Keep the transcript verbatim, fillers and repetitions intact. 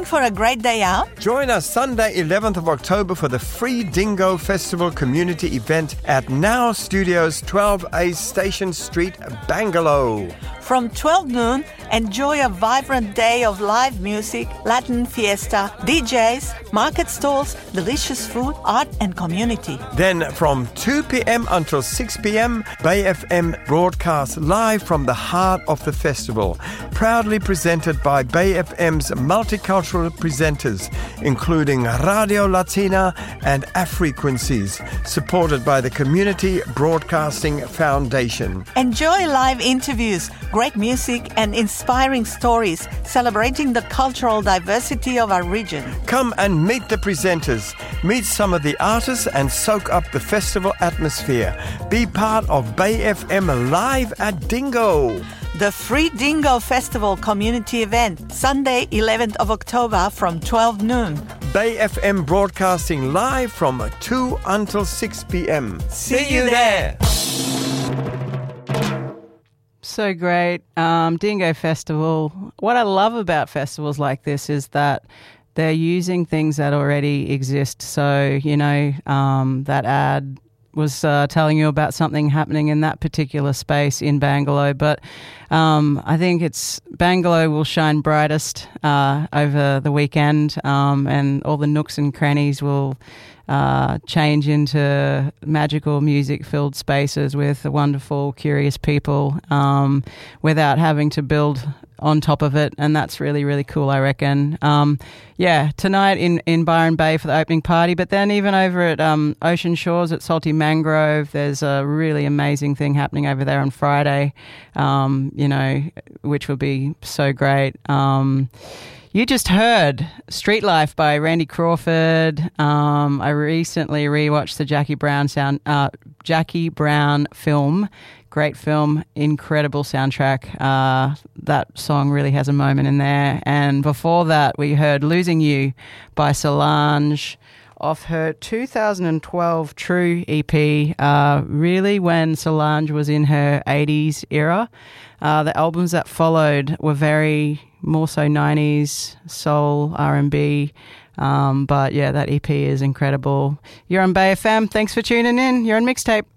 Looking for a great day out? Join us Sunday eleventh of October for the Free Dingo Festival community event at Now Studios, twelve A Station Street, Bangalore. From twelve noon, enjoy a vibrant day of live music, Latin fiesta, D Js, market stalls, delicious food, art and community. Then from two p.m. until six p.m, Bay F M broadcasts live from the heart of the festival, proudly presented by Bay F M's multicultural presenters, including Radio Latina and Afriquencies, supported by the Community Broadcasting Foundation. Enjoy live interviews, great music and inspiring stories celebrating the cultural diversity of our region. Come and meet the presenters, meet some of the artists and soak up the festival atmosphere. Be part of Bay F M Live at Dingo. The Free Dingo Festival community event, Sunday eleventh of October from twelve noon. Bay F M broadcasting live from two until six p.m. See you there. So great. Um, Dingo Festival. What I love about festivals like this is that they're using things that already exist. So, you know, um, that ad was uh, telling you about something happening in that particular space in Bangalore. But um, I think it's Bangalore will shine brightest uh, over the weekend, um, and all the nooks and crannies will uh, change into magical music-filled spaces with wonderful, curious people um, without having to build on top of it, and that's really, really cool, I reckon. Um, yeah, tonight in, in Byron Bay for the opening party, but then even over at um, Ocean Shores at Salty Mangrove, there's a really amazing thing happening over there on Friday, um, you know, which will be so great. Um, you just heard Street Life by Randy Crawford. Um, I recently rewatched the Jackie Brown sound, uh, Jackie Brown film. Great film, incredible soundtrack. Uh, that song really has a moment in there. And before that, we heard Losing You by Solange off her two thousand twelve True E P, uh, really when Solange was in her eighties era. Uh, the albums that followed were very more so nineties, soul, R and B. Um, but yeah, that E P is incredible. You're on Bay F M. Thanks for tuning in. You're on Mixtape.